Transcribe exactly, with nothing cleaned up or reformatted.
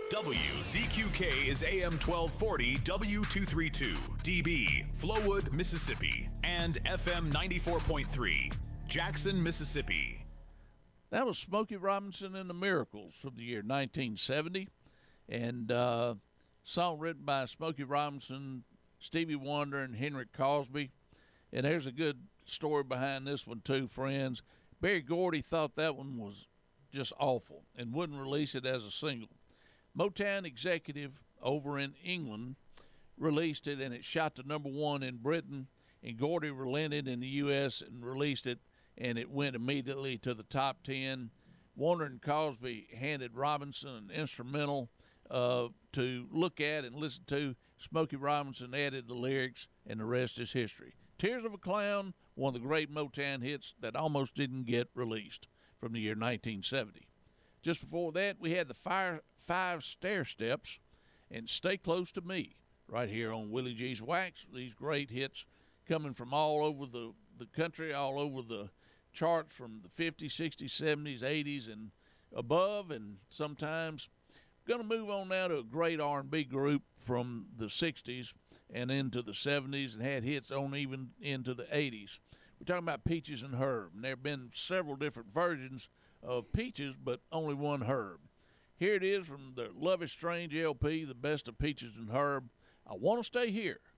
W Z Q K is A M twelve forty W two thirty-two, D B, Flowood, Mississippi, and F M ninety-four point three, Jackson, Mississippi. That was Smokey Robinson and the Miracles from the year nineteen seventy, and uh, song written by Smokey Robinson, Stevie Wonder, and Henry Cosby. And there's a good story behind this one too, friends. Berry Gordy thought that one was just awful and wouldn't release it as a single. Motown executive over in England released it, and it shot to number one in Britain, and Gordy relented in the U S and released it, and it went immediately to the top ten. Warner and Cosby handed Robinson an instrumental uh, to look at and listen to. Smokey Robinson added the lyrics, and the rest is history. Tears of a Clown, one of the great Motown hits that almost didn't get released from the year nineteen seventy. Just before that, we had the Fire, Five Stair Steps and Stay Close to Me right here on Willie G's Wax. These great hits coming from all over the, the country, all over the charts from the fifties, sixties, seventies, eighties, and above. And sometimes going to move on now to a great R and B group from the sixties and into the seventies, and had hits on even into the eighties. We're talking about Peaches and Herb, and there have been several different versions of Peaches, but only one Herb. Here it is from the Love is Strange L P, the best of Peaches and Herb. I Want to Stay Here.